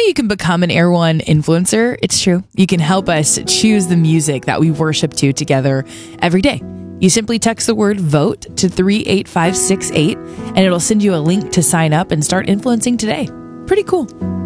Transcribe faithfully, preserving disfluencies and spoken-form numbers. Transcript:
you can become an Air One influencer? It's true. You can help us choose the music that we worship to together every day. You simply text the word VOTE to three eight five six eight, and it'll send you a link to sign up and start influencing today. Pretty cool.